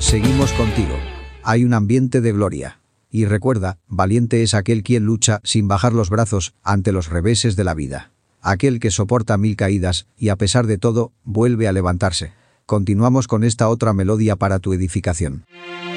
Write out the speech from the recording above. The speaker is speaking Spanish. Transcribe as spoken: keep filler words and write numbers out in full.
Seguimos contigo. Hay un ambiente de gloria. Y recuerda, valiente es aquel quien lucha sin bajar los brazos ante los reveses de la vida. Aquel que soporta mil caídas y a pesar de todo, vuelve a levantarse. Continuamos con esta otra melodía para tu edificación.